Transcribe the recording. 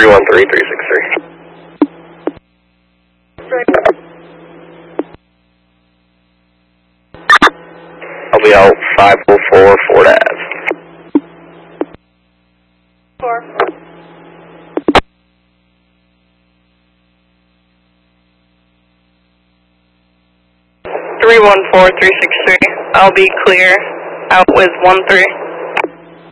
313363. I'll be out 504 Ford Ave. 4. 314363. I'll be clear out with 13.